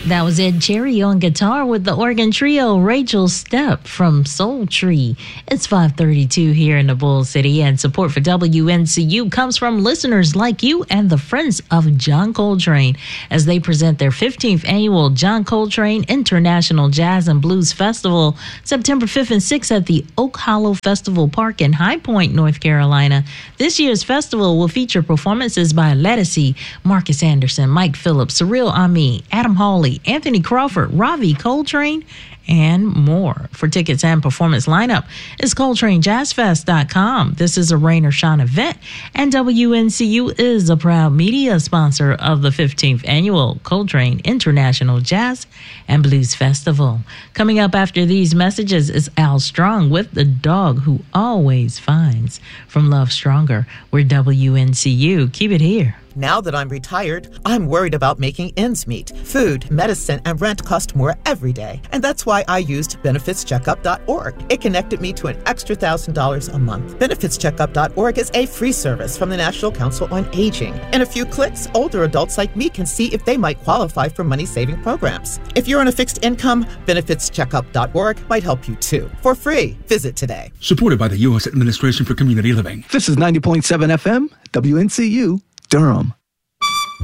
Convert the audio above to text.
That was Ed Cherry on guitar with the organ trio Rachel Stepp from Soul Tree. It's 5:32 here in the Bull City, and support for WNCU comes from listeners like you and the Friends of John Coltrane as they present their 15th annual John Coltrane International Jazz and Blues Festival, September 5th and 6th at the Oak Hollow Festival Park in High Point, North Carolina. This year's festival will feature performances by Ledisi, Marcus Anderson, Mike Phillips, Cyril Ami, Adam Hawley, Anthony Crawford, Ravi Coltrane, and more. For tickets and performance lineup is ColtraneJazzFest.com. This is a rain or shine event, and WNCU is a proud media sponsor of the 15th annual Coltrane International Jazz and Blues Festival. Coming up after these messages is Al Strong with The Dog Who Always Finds. From Love Stronger, we're WNCU. Keep it here. Now that I'm retired, I'm worried about making ends meet. Food, medicine, and rent cost more every day. And that's why I used BenefitsCheckup.org. It connected me to an extra $1,000 a month. BenefitsCheckup.org is a free service from the National Council on Aging. In a few clicks, older adults like me can see if they might qualify for money-saving programs. If you're on a fixed income, BenefitsCheckup.org might help you too. For free, visit today. Supported by the U.S. Administration for Community Living. This is 90.7 FM, WNCU, Durham.